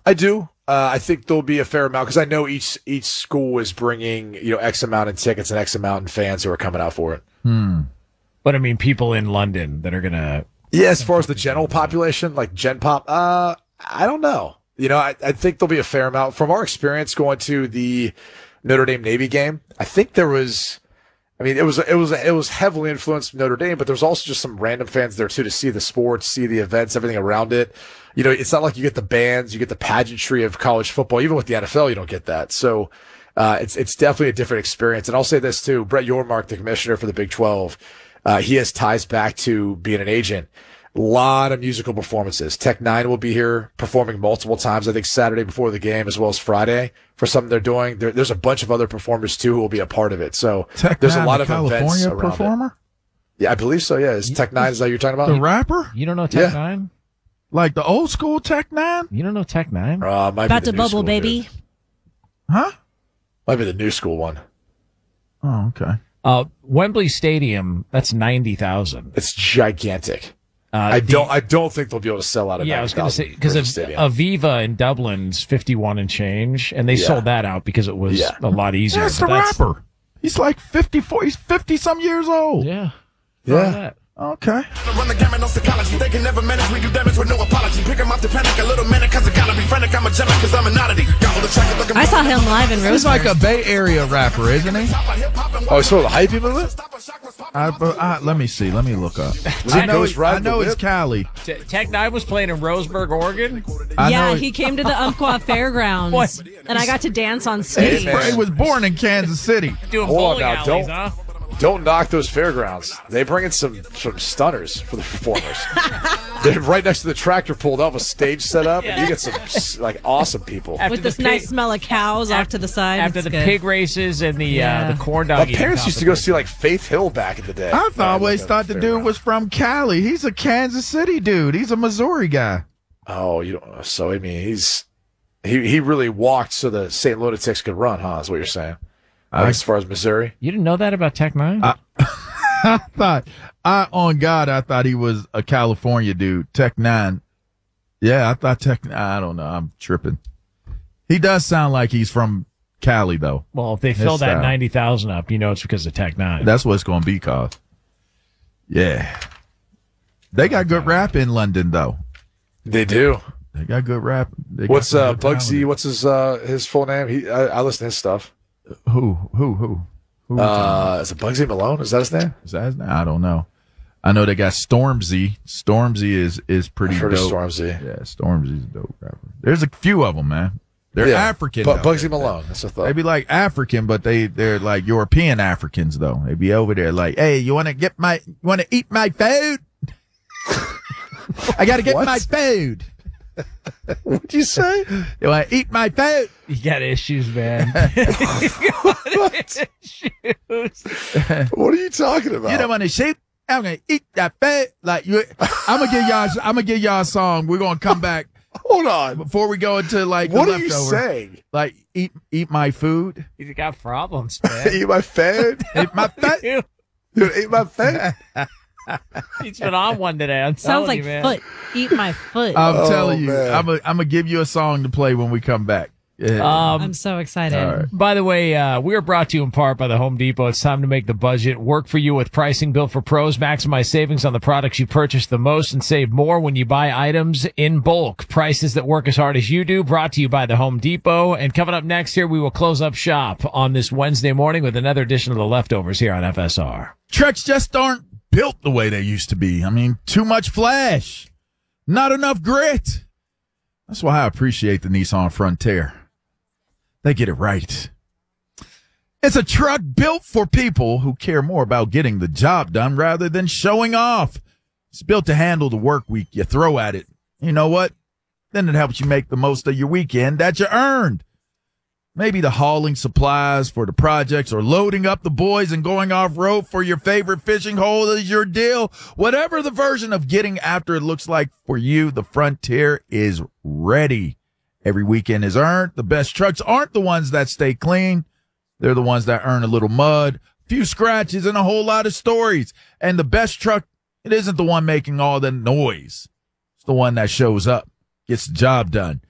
I do. I think there'll be a fair amount because I know each school is bringing X amount in tickets and X amount in fans who are coming out for it. But I mean, people in London that are gonna. Yeah, as far as the general population, like Gen Pop, I don't know. I think there'll be a fair amount. From our experience going to the Notre Dame Navy game, I think there was. I mean, it was heavily influenced Notre Dame, but there's also just some random fans there too to see the sports, see the events, everything around it. It's not like you get the bands, you get the pageantry of college football. Even with the NFL, you don't get that. So, it's definitely a different experience. And I'll say this too, Brett Yormark, the commissioner for the Big 12, he has ties back to being an agent. A lot of musical performances. Tech Nine will be here performing multiple times, I think Saturday before the game as well as Friday for something they're doing. There's a bunch of other performers too who will be a part of it. So there's a lot of events around performer? It. Yeah, I believe so. Yeah. Is Tech Nine, is that what you're talking about? The rapper? You don't know Tech Nine? Like the old school Tech Nine? You don't know Tech Nine? About to bubble, baby. Dude. Huh? Might be the new school one. Oh, okay. Wembley Stadium, that's 90,000. It's gigantic. I don't think they'll be able to sell out of. Yeah, I was going to say because Aviva in Dublin's 51 and change, and they sold that out because it was a lot easier. That's the rapper. He's like 54. He's 50 some years old. Yeah. Yeah. Okay. Run the gamut, no psychology. They can never manage. We do damage with no apology. Pick 'em up to panic a little minute, cause I gotta be frantic. I'm a gem, cause I'm an oddity. I saw him live in Roseburg. He's like a Bay Area rapper, isn't he? Oh, he's sort of the hypey movement? Let me see. Let me look up. I know it's Cali. Tech Nine was playing in Roseburg, Oregon. He came to the Umpqua Fairgrounds, and I got to dance on stage. He was born in Kansas City. Doing bowling alleys, huh? Don't knock those fairgrounds. They bring in some stunners for the performers. They're right next to the tractor pulled up, a stage set up, and you get some awesome people. With this nice smell of cows off to the side. After the pig races and the corn dog. My parents used to go see Faith Hill back in the day. I always thought the dude was from Cali. He's a Kansas City dude. He's a Missouri guy. Oh, you don't. So I mean, he really walked so the St. Lunatics could run, huh? Is what you're saying? As far as Missouri, you didn't know that about Tech Nine? I thought he was a California dude. Tech Nine. Yeah, I thought I don't know. I'm tripping. He does sound like he's from Cali, though. Well, if they fill that 90,000 up, it's because of Tech Nine. That's what it's going to be called. Yeah. They got good rap in London, though. They do. They got good rap. What's Bugsy? What's his full name? I listen to his stuff. Who? Is it Bugsy Malone? Is that his name? I don't know. I know they got Stormzy. Stormzy is pretty dope. Stormzy. Yeah, Stormzy's a dope rapper. There's a few of them, man. They're African. But Bugsy Malone. That's a thought. They be like African, but they're like European Africans though. They be over there like, hey, you want to eat my food? I got to get my food. What'd you say? You want to eat my food? You got issues, man. What are you talking about? You don't want to shoot? I'm gonna eat that food. Like I'm gonna give y'all a song. We're gonna come back. Hold on. Before we go into like what the are you leftover. saying? Like eat my food. You got problems, man. Eat my food. Eat my food. Dude, eat my food. He's been on one today. Sounds like you, man. foot. Eat my foot. I'm telling you, man. I'm gonna give you a song to play when we come back. Yeah. I'm so excited. Right. By the way, we are brought to you in part by the Home Depot. It's time to make the budget work for you with pricing built for pros. Maximize savings on the products you purchase the most and save more when you buy items in bulk. Prices that work as hard as you do. Brought to you by the Home Depot. And coming up next here, we will close up shop on this Wednesday morning with another edition of The Leftovers here on FSR. Trucks just aren't built the way they used to be. I mean, too much flash, not enough grit. That's why I appreciate the Nissan Frontier. They get it right. It's a truck built for people who care more about getting the job done rather than showing off. It's built to handle the work week you throw at it. You know what? Then it helps you make the most of your weekend that you earned. Maybe the hauling supplies for the projects or loading up the boys and going off-road for your favorite fishing hole is your deal. Whatever the version of getting after it looks like for you, the Frontier is ready. Every weekend is earned. The best trucks aren't the ones that stay clean. They're the ones that earn a little mud, a few scratches, and a whole lot of stories. And the best truck, it isn't the one making all the noise. It's the one that shows up, gets the job done.